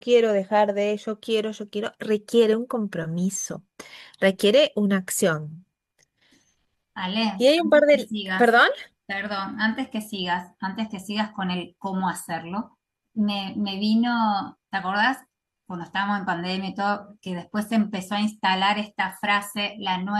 quiero dejar de, yo quiero, requiere un compromiso, requiere una acción. Ale, Y hay un par antes que de, sigas, ¿perdón? perdón, antes que sigas con el cómo hacerlo, me vino, ¿te acordás? Cuando estábamos en pandemia y todo, que después se empezó a instalar esta frase,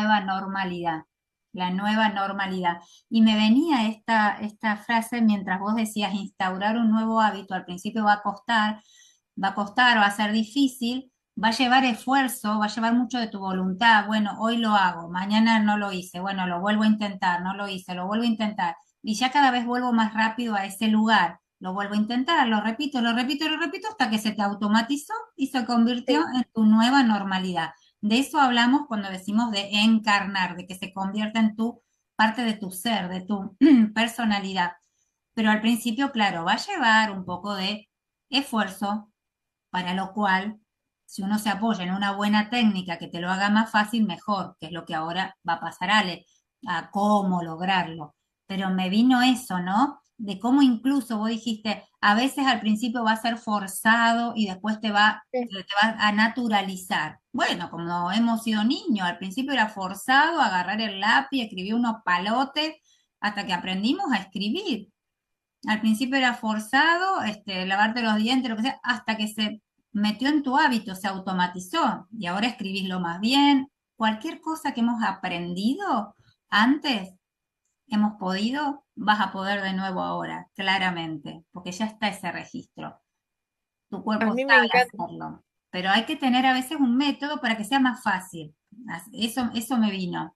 la nueva normalidad. Y me venía esta frase mientras vos decías instaurar un nuevo hábito, al principio va a costar, va a ser difícil, va a llevar esfuerzo, va a llevar mucho de tu voluntad. Bueno, hoy lo hago, mañana no lo hice, bueno, lo vuelvo a intentar, no lo hice, lo vuelvo a intentar. Y ya cada vez vuelvo más rápido a ese lugar. Lo vuelvo a intentar, lo repito, lo repito, lo repito hasta que se te automatizó y se convirtió Sí. en tu nueva normalidad. De eso hablamos cuando decimos de encarnar, de que se convierta en tu parte de tu ser, de tu personalidad. Pero al principio, claro, va a llevar un poco de esfuerzo, para lo cual, si uno se apoya en una buena técnica que te lo haga más fácil, mejor, que es lo que ahora va a pasar, Ale, a cómo lograrlo. Pero me vino eso, ¿no? De cómo incluso vos dijiste, a veces al principio va a ser forzado y después Sí. te va a naturalizar. Bueno, como hemos sido niños, al principio era forzado a agarrar el lápiz, escribir unos palotes, hasta que aprendimos a escribir. Al principio era forzado, lavarte los dientes, lo que sea, hasta que se metió en tu hábito, se automatizó y ahora escribís lo más bien. Cualquier cosa que hemos aprendido antes, hemos podido, vas a poder de nuevo ahora, claramente, porque ya está ese registro. Tu A cuerpo mí me sabe encanta. hacerlo, pero hay que tener a veces un método para que sea más fácil. Eso me vino.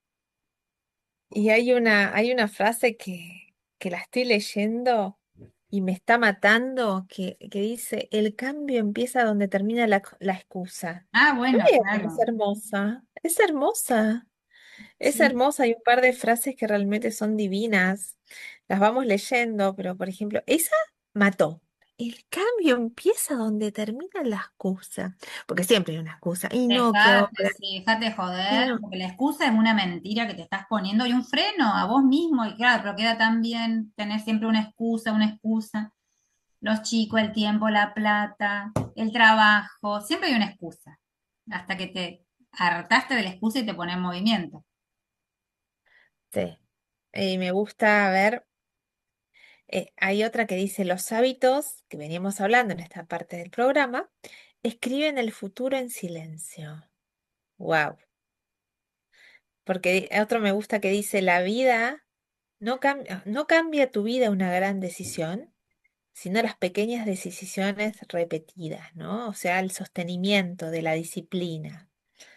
Y hay una frase que la estoy leyendo y me está matando, que dice, el cambio empieza donde termina la excusa. Ah, No bueno, me digas que es claro. hermosa, es hermosa. Es Sí. hermosa, hay un par de frases que realmente son divinas. Las vamos leyendo, pero por ejemplo, esa mató. El cambio empieza donde termina la excusa. Porque siempre hay una excusa. Y no, que ahora. Dejate, sí, dejate Y joder, no. porque la excusa es una mentira que te estás poniendo y un freno a vos mismo, y claro, pero queda tan bien tener siempre una excusa, una excusa. Los chicos, el tiempo, la plata, el trabajo, siempre hay una excusa, hasta que te hartaste de la excusa y te pones en movimiento. Sí. Y me gusta ver. Hay otra que dice: los hábitos, que veníamos hablando en esta parte del programa, escriben el futuro en silencio. Wow. Porque otro me gusta que dice: la vida no cambia tu vida una gran decisión, sino las pequeñas decisiones repetidas, ¿no? O sea, el sostenimiento de la disciplina.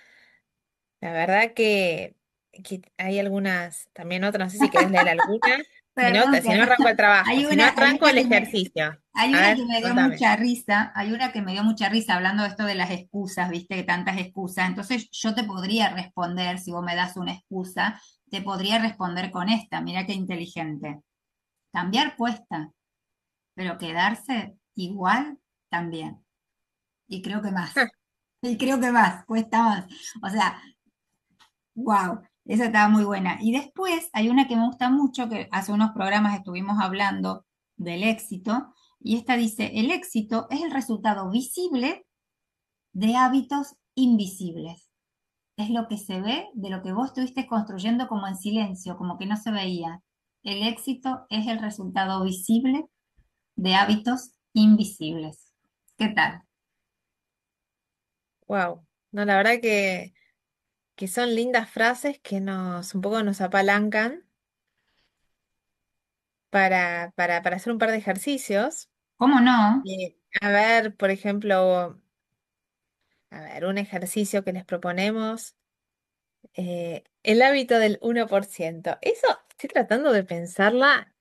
La verdad que hay algunas, también otras, no sé si querés leer alguna. Si no, Perdón, si no arranco el trabajo, si no hay arranco una el que me, ejercicio. hay A una que ver, me dio contame. mucha risa, hay una que me dio mucha risa hablando de esto de las excusas, viste, que tantas excusas. Entonces yo te podría responder, si vos me das una excusa, te podría responder con esta, mira qué inteligente. Cambiar cuesta, pero quedarse igual también. Y creo que más. Y creo que más, cuesta más. O sea, wow, esa estaba muy buena. Y después hay una que me gusta mucho, que hace unos programas estuvimos hablando del éxito, y esta dice, el éxito es el resultado visible de hábitos invisibles. Es lo que se ve de lo que vos estuviste construyendo como en silencio, como que no se veía. El éxito es el resultado visible de hábitos invisibles. ¿Qué tal? Wow. No, la verdad que son lindas frases que un poco nos apalancan para hacer un par de ejercicios. ¿Cómo no? A ver, por ejemplo, a ver, un ejercicio que les proponemos. El hábito del 1%. Eso estoy tratando de pensarla,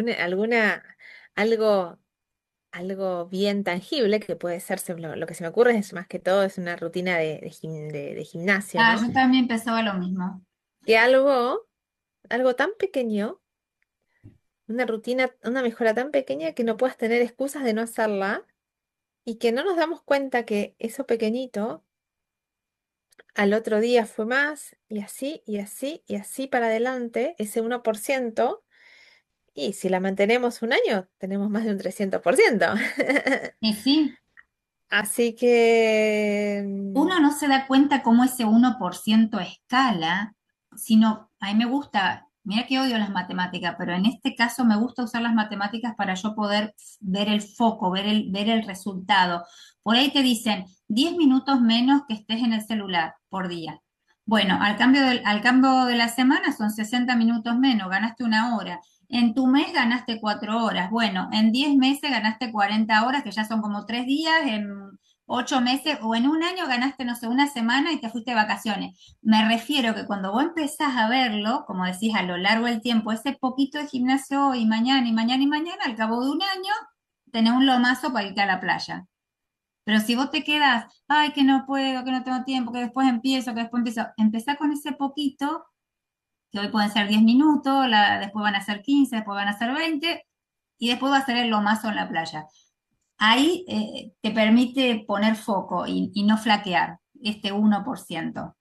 algo, algo bien tangible que puede ser, lo que se me ocurre es más que todo es una rutina de gimnasio, Ah, ¿no? yo también pensaba lo mismo. Que algo tan pequeño, una rutina, una mejora tan pequeña que no puedas tener excusas de no hacerla y que no nos damos cuenta que eso pequeñito al otro día fue más y así y así y así para adelante, ese 1%. Y si la mantenemos un año, tenemos más de un 300%. Y sí, Así que, Uno no se da cuenta cómo ese 1% escala, sino, a mí me gusta, mira que odio las matemáticas, pero en este caso me gusta usar las matemáticas para yo poder ver el foco, ver el resultado. Por ahí te dicen 10 minutos menos que estés en el celular por día. Bueno, al cambio de la semana son 60 minutos menos, ganaste una hora. En tu mes ganaste 4 horas. Bueno, en 10 meses ganaste 40 horas, que ya son como 3 días. En 8 meses o en un año ganaste, no sé, una semana y te fuiste de vacaciones. Me refiero que cuando vos empezás a verlo, como decís, a lo largo del tiempo, ese poquito de gimnasio hoy, mañana y mañana y mañana, al cabo de un año, tenés un lomazo para irte a la playa. Pero si vos te quedas, ay, que no puedo, que no tengo tiempo, que después empiezo, empezá con ese poquito, que hoy pueden ser 10 minutos, después van a ser 15, después van a ser 20, y después va a ser el lomazo en la playa. Ahí te permite poner foco y no flaquear este 1%.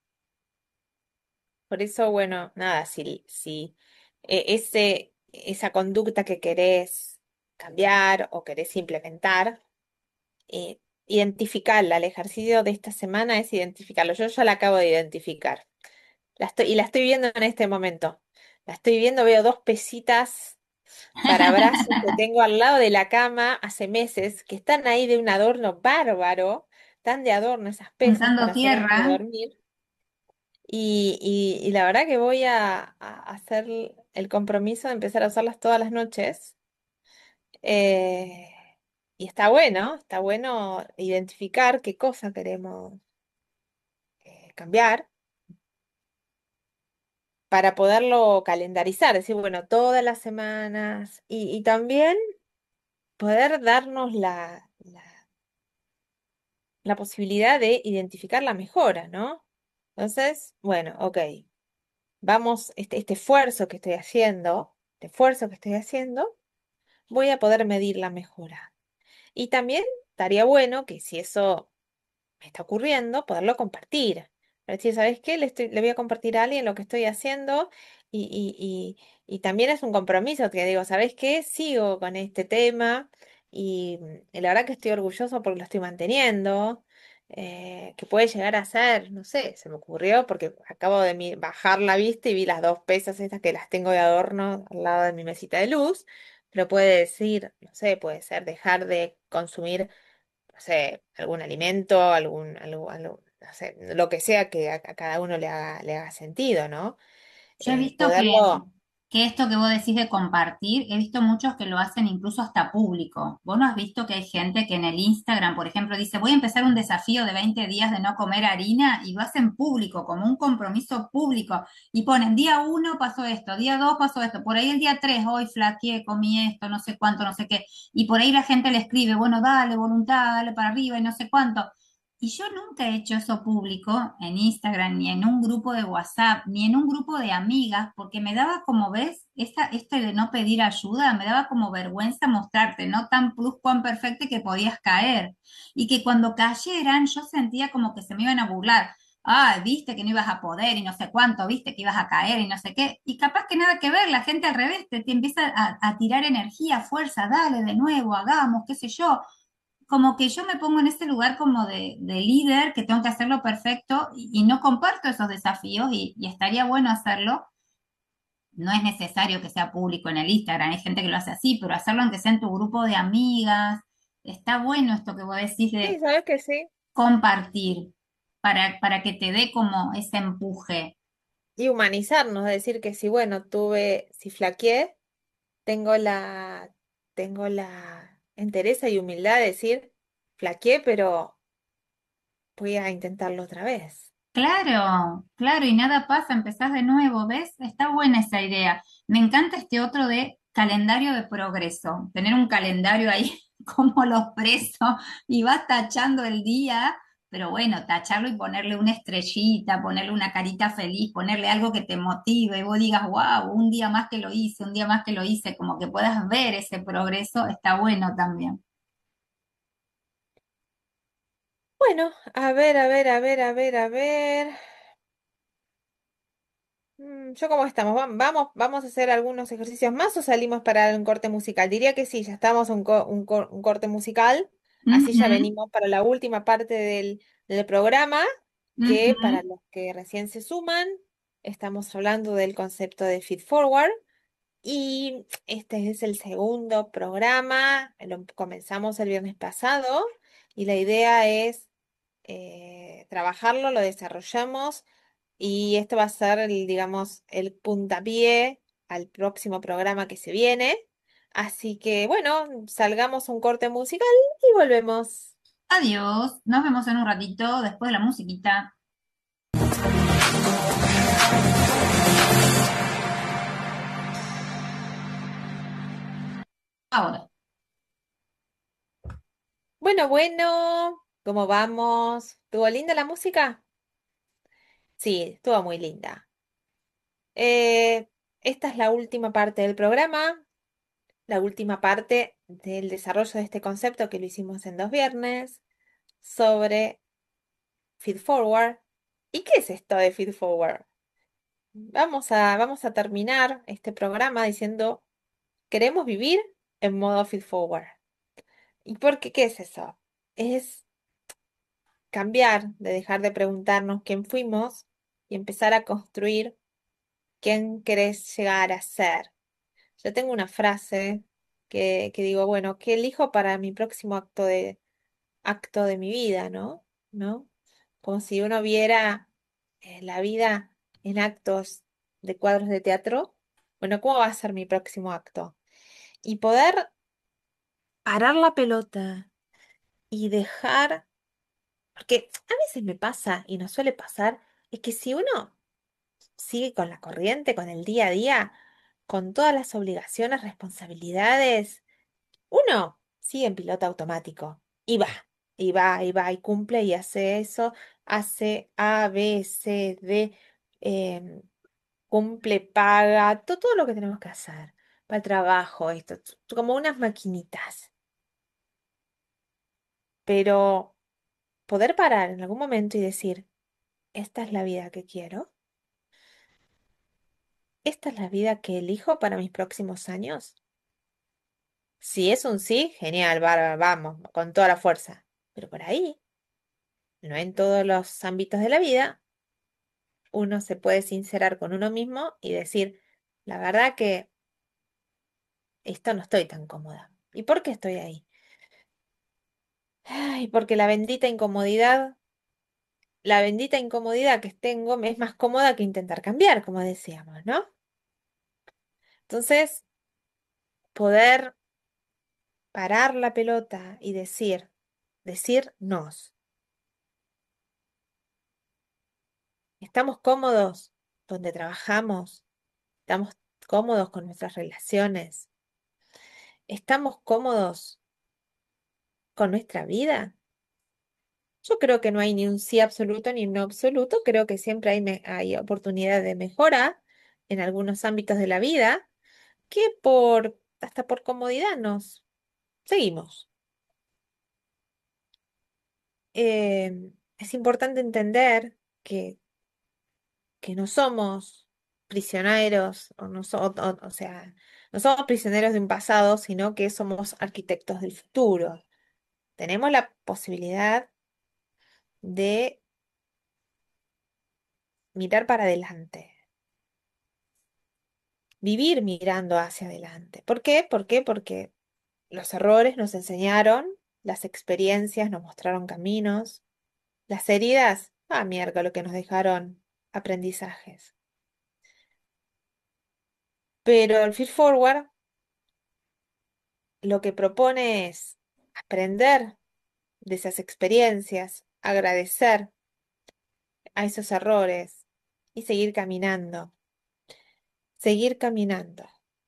por eso, bueno, nada, si esa conducta que querés cambiar o querés implementar, eh, identificarla. El ejercicio de esta semana es identificarlo. Yo ya la acabo de identificar. Y la estoy viendo en este momento. La estoy viendo, veo dos pesitas para brazos que tengo al lado de la cama hace meses, que están ahí de un adorno bárbaro, tan de adorno esas pesas Juntando para hacer antes de tierra, dormir. Y la verdad que voy a hacer el compromiso de empezar a usarlas todas las noches. eh, y está bueno identificar qué cosa queremos cambiar para poderlo calendarizar, decir, bueno, todas las semanas y también poder darnos la posibilidad de identificar la mejora, ¿no? Entonces, bueno, ok, vamos, este esfuerzo que estoy haciendo, este esfuerzo que estoy haciendo, voy a poder medir la mejora. Y también estaría bueno que si eso me está ocurriendo, poderlo compartir. Para decir, ¿sabes qué? Le voy a compartir a alguien lo que estoy haciendo y, y también es un compromiso que digo, ¿sabes qué? Sigo con este tema y la verdad que estoy orgulloso porque lo estoy manteniendo. Que puede llegar a ser, no sé, se me ocurrió porque acabo de bajar la vista y vi las dos pesas estas que las tengo de adorno al lado de mi mesita de luz, pero puede decir, no sé, puede ser dejar de consumir no sé, algún alimento, no sé, lo que sea que a cada uno le haga sentido, ¿no? yo he visto Poderlo, que esto que vos decís de compartir, he visto muchos que lo hacen incluso hasta público. Vos no has visto que hay gente que en el Instagram, por ejemplo, dice, voy a empezar un desafío de 20 días de no comer harina y lo hacen público, como un compromiso público. Y ponen, día 1 pasó esto, día 2 pasó esto, por ahí el día 3 hoy flaqueé, comí esto, no sé cuánto, no sé qué. Y por ahí la gente le escribe, bueno, dale, voluntad, dale para arriba y no sé cuánto. Y yo nunca he hecho eso público en Instagram, ni en un grupo de WhatsApp, ni en un grupo de amigas, porque me daba como, ves, este de no pedir ayuda, me daba como vergüenza mostrarte, no tan plus cuan perfecto que podías caer. Y que cuando cayeran yo sentía como que se me iban a burlar. Ah, viste que no ibas a poder y no sé cuánto, viste que ibas a caer y no sé qué. Y capaz que nada que ver, la gente al revés te empieza a tirar energía, fuerza, dale de nuevo, hagamos, qué sé yo, como que yo me pongo en ese lugar como de líder, que tengo que hacerlo perfecto y no comparto esos desafíos y estaría bueno hacerlo. No es necesario que sea público en el Instagram, hay gente que lo hace así, pero hacerlo aunque sea en tu grupo de amigas, está bueno esto que vos decís sí, de ¿sabes que sí? compartir para que te dé como ese empuje. Y humanizarnos, decir que si, bueno, si flaqueé, tengo tengo la entereza y humildad de decir, flaqueé, pero voy a intentarlo otra vez. Claro, claro, y nada pasa, empezás de nuevo, ¿ves? Está buena esa idea. Me encanta este otro de calendario de progreso, tener un calendario ahí como los presos y vas tachando el día, pero bueno, tacharlo y ponerle una estrellita, ponerle una carita feliz, ponerle algo que te motive y vos digas, wow, un día más que lo hice, un día más que lo hice, como que puedas ver ese progreso, está bueno también. Bueno, a ver, a ver, a ver, a ver, a ver. ¿Yo cómo estamos? Vamos a hacer algunos ejercicios más o salimos para un corte musical? Diría que sí, ya estamos un corte musical. Así ya Ujú, venimos para la última parte del programa, que para ujú. los que recién se suman, estamos hablando del concepto de Feed Forward. Y este es el segundo programa, lo comenzamos el viernes pasado y la idea es trabajarlo, lo desarrollamos y esto va a ser, digamos, el puntapié al próximo programa que se viene. Así que bueno, salgamos un corte musical y volvemos. Adiós, nos vemos en un ratito después de la musiquita. Ahora. Bueno, bueno, ¿cómo vamos? ¿Estuvo linda la música? Sí, estuvo muy linda. Eh, Esta es la última parte del programa, la última parte del desarrollo de este concepto que lo hicimos en 2 viernes sobre Feed Forward. ¿Y qué es esto de Feed Forward? Vamos a terminar este programa diciendo, queremos vivir en modo Feed Forward. ¿Y por qué? ¿Qué es eso? Es cambiar, de dejar de preguntarnos quién fuimos y empezar a construir quién querés llegar a ser. Yo tengo una frase que digo, bueno, ¿qué elijo para mi próximo acto de mi vida, ¿no? ¿No? Como si uno viera la vida en actos de cuadros de teatro. Bueno, ¿cómo va a ser mi próximo acto? Y poder parar la pelota y dejar, porque a veces me pasa y nos suele pasar, es que si uno sigue con la corriente, con el día a día, con todas las obligaciones, responsabilidades, uno sigue en piloto automático y va, y va, y va, y cumple y hace eso, hace A, B, C, D, em, cumple, paga, todo lo que tenemos que hacer para el trabajo, esto, como unas maquinitas. Pero poder parar en algún momento y decir, esta es la vida que quiero, esta es la vida que elijo para mis próximos años. Si es un sí, genial, bárbaro, vamos, con toda la fuerza. Pero por ahí, no en todos los ámbitos de la vida, uno se puede sincerar con uno mismo y decir, la verdad que esto no estoy tan cómoda. ¿Y por qué estoy ahí? Ay, porque la bendita incomodidad que tengo me es más cómoda que intentar cambiar, como decíamos, ¿no? Entonces, poder parar la pelota y decirnos, ¿estamos cómodos donde trabajamos? ¿Estamos cómodos con nuestras relaciones? ¿Estamos cómodos con nuestra vida? Yo creo que no hay ni un sí absoluto ni un no absoluto. Creo que siempre hay oportunidad de mejora en algunos ámbitos de la vida que hasta por comodidad nos seguimos. Es importante entender que no somos prisioneros, o, no so- o sea, no somos prisioneros de un pasado, sino que somos arquitectos del futuro. Tenemos la posibilidad de mirar para adelante, vivir mirando hacia adelante. ¿Por qué? ¿Por qué? Porque los errores nos enseñaron, las experiencias nos mostraron caminos, las heridas, mierda, lo que nos dejaron aprendizajes. Pero el Feed Forward lo que propone es aprender de esas experiencias, agradecer a esos errores y seguir caminando, seguir caminando.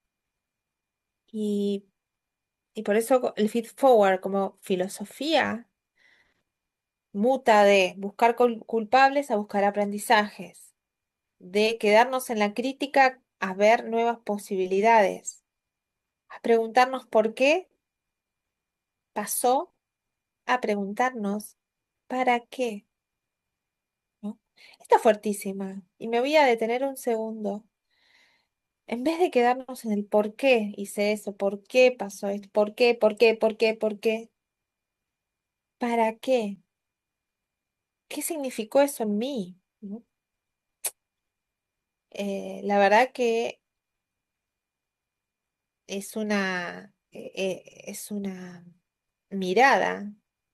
Y, y por eso el Feed Forward como filosofía muta de buscar culpables a buscar aprendizajes, de quedarnos en la crítica a ver nuevas posibilidades, a preguntarnos por qué pasó, a preguntarnos para qué, ¿no? Está fuertísima y me voy a detener un segundo. En vez de quedarnos en el por qué hice eso, por qué pasó esto, por qué, por qué, por qué, por qué, ¿Para qué? ¿Qué significó eso en mí? ¿No? La verdad que es una mirada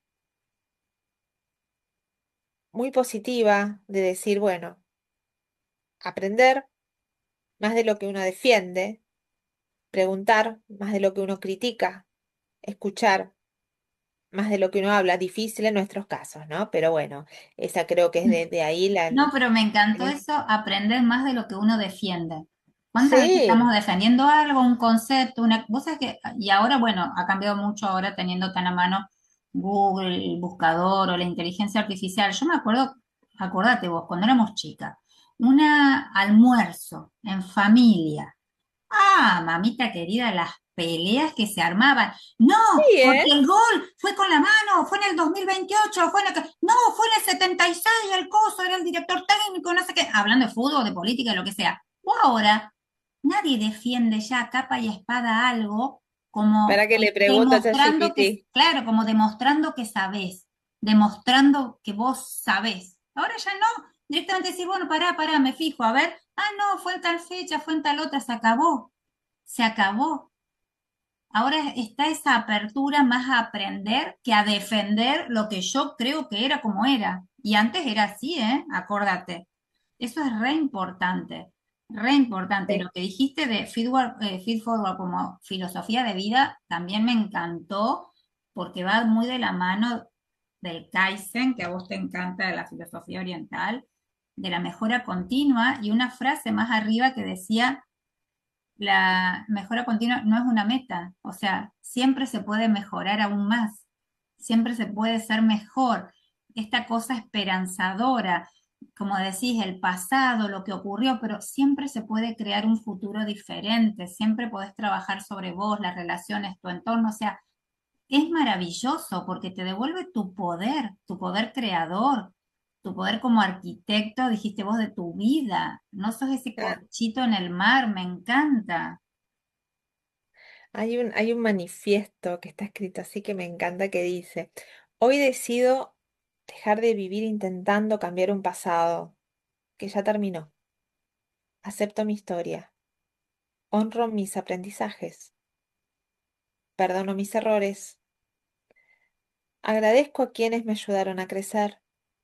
muy positiva de decir, bueno, aprender más de lo que uno defiende, preguntar más de lo que uno critica, escuchar más de lo que uno habla, difícil en nuestros casos, ¿no? Pero bueno, esa creo que es de ahí No, pero me encantó el- eso, aprender más de lo que uno defiende. ¿Cuántas veces estamos Sí, defendiendo algo, un concepto, una... Vos sabés que, y ahora, bueno, ha cambiado mucho ahora teniendo tan a mano Google, el buscador o la inteligencia artificial. Yo me acuerdo, acordate vos, cuando éramos chicas, un almuerzo en familia. Ah, mamita querida, las peleas que se armaban. No, sí, porque ¿eh? el gol fue con la mano, fue en el 2028, fue en el... No, fue en el 76, el coso era el director técnico, no sé qué. Hablando de fútbol, de política, de lo que sea. O ahora, nadie defiende ya a capa y espada algo como Para que le pregunto a demostrando que, ChatGPT. claro, como demostrando que sabés, demostrando que vos sabés. Ahora ya no, directamente decís, bueno, pará, me fijo, a ver, ah, no, fue en tal fecha, fue en tal otra, se acabó, se acabó. Ahora está esa apertura más a aprender que a defender lo que yo creo que era como era. Y antes era así, ¿eh? Acórdate. Eso es re importante, re importante. Y lo Sí. que dijiste de feed forward como filosofía de vida también me encantó porque va muy de la mano del Kaizen, que a vos te encanta de la filosofía oriental, de la mejora continua y una frase más arriba que decía la mejora continua no es una meta, o sea, siempre se puede mejorar aún más, siempre se puede ser mejor. Esta cosa esperanzadora, como decís, el pasado, lo que ocurrió, pero siempre se puede crear un futuro diferente, siempre podés trabajar sobre vos, las relaciones, tu entorno, o sea, es maravilloso porque te devuelve tu poder creador, tu poder como arquitecto, dijiste vos, de tu vida. No sos ese Ah, corchito en el mar, me encanta. hay un manifiesto que está escrito así que me encanta que dice, hoy decido dejar de vivir intentando cambiar un pasado que ya terminó. Acepto mi historia, honro mis aprendizajes, perdono mis errores, agradezco a quienes me ayudaron a crecer,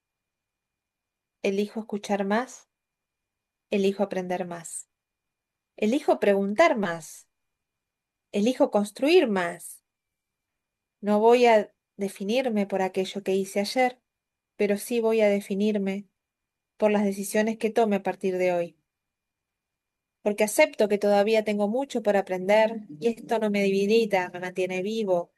elijo escuchar más, elijo aprender más, elijo preguntar más, elijo construir más. No voy a definirme por aquello que hice ayer, pero sí voy a definirme por las decisiones que tome a partir de hoy, porque acepto que todavía tengo mucho por aprender y esto no me debilita, me mantiene vivo.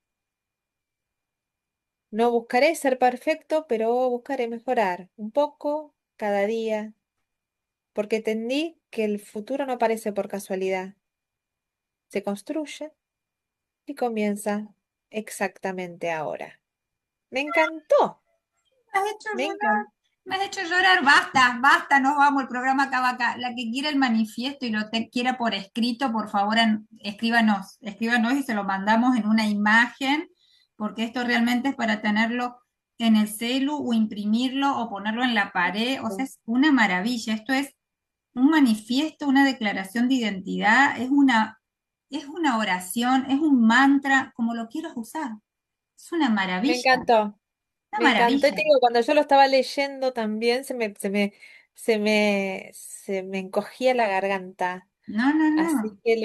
No buscaré ser perfecto, pero buscaré mejorar un poco cada día, porque entendí que el futuro no aparece por casualidad, se construye y comienza exactamente ahora. Me encantó, Me has hecho me llorar, encantó. me has hecho llorar. Basta, basta, no vamos, el programa acaba acá. La que quiera el manifiesto y quiera por escrito, por favor, escríbanos y se lo mandamos en una imagen, porque esto realmente es para tenerlo en el celu o imprimirlo o ponerlo en la pared. O sea, es una maravilla. Esto es un manifiesto, una declaración de identidad, es una oración, es un mantra, como lo quieras usar. Es una Me maravilla, encantó. una Me encantó. Y te maravilla. digo, cuando yo lo estaba leyendo también se me encogía la garganta. No, no, no. Así que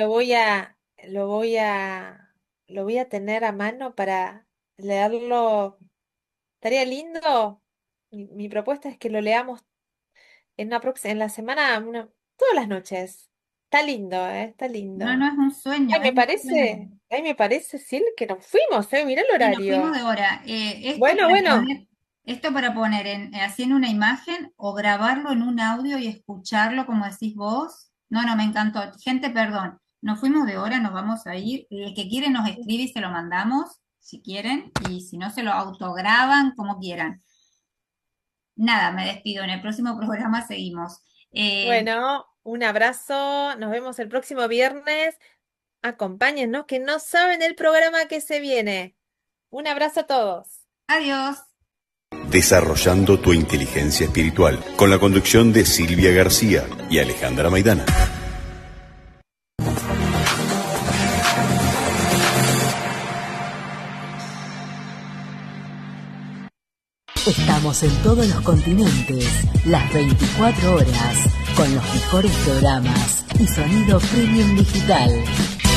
lo voy a tener a mano para leerlo. Estaría lindo. Mi propuesta es que lo leamos en la semana, todas las noches. Está lindo, ¿eh? Está No, lindo. no es un sueño, Ay, es me un sueño. parece, ay, me parece, Sil, que nos fuimos, ¿eh? Mirá el Y nos fuimos horario. de hora. Bueno, bueno. Esto para poner así en una imagen o grabarlo en un audio y escucharlo como decís vos. No, no, me encantó. Gente, perdón. Nos fuimos de hora, nos vamos a ir. El que quiere nos escribe y se lo mandamos, si quieren, y si no se lo autograban, como quieran. Nada, me despido. En el próximo programa seguimos. Eh, Bueno, un abrazo, nos vemos el próximo viernes. Acompáñennos que no saben el programa que se viene. Un abrazo a todos. Adiós. Desarrollando tu inteligencia espiritual, con la conducción de Silvia García y Alejandra Maidana. Estamos en todos los continentes, las 24 horas, con los mejores programas y sonido premium digital.